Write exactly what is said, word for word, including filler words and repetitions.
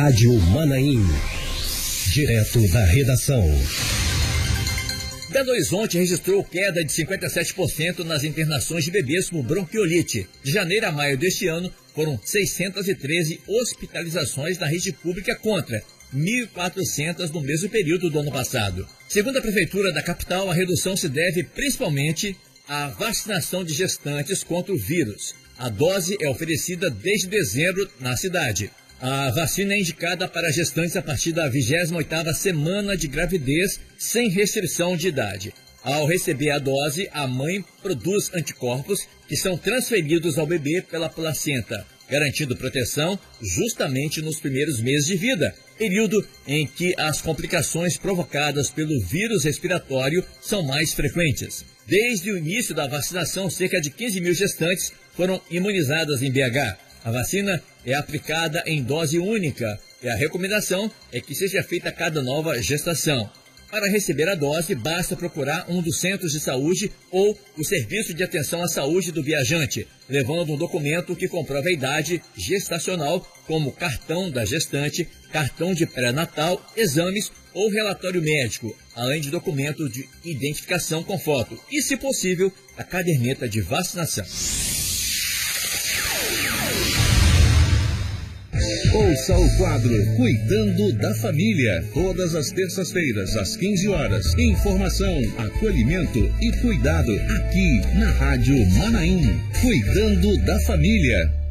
Rádio Manaim. Direto da redação. Belo Horizonte registrou queda de cinquenta e sete por cento nas internações de bebês com bronquiolite. De janeiro a maio deste ano, foram seiscentas e treze hospitalizações na rede pública contra mil e quatrocentas no mesmo período do ano passado. Segundo a Prefeitura da capital, a redução se deve principalmente à vacinação de gestantes contra o vírus. A dose é oferecida desde dezembro na cidade. A vacina é indicada para gestantes a partir da vigésima oitava semana de gravidez, sem restrição de idade. Ao receber a dose, a mãe produz anticorpos que são transferidos ao bebê pela placenta, garantindo proteção justamente nos primeiros meses de vida, período em que as complicações provocadas pelo vírus respiratório são mais frequentes. Desde o início da vacinação, cerca de quinze mil gestantes foram imunizadas em B H. A vacina é aplicada em dose única e a recomendação é que seja feita a cada nova gestação. Para receber a dose, basta procurar um dos centros de saúde ou o serviço de atenção à saúde do viajante, levando um documento que comprova a idade gestacional, como cartão da gestante, cartão de pré-natal, exames ou relatório médico, além de documento de identificação com foto e, se possível, a caderneta de vacinação. Ouça o quadro Cuidando da Família, todas as terças-feiras, às quinze horas. Informação, acolhimento e cuidado aqui na Rádio Manaim. Cuidando da Família.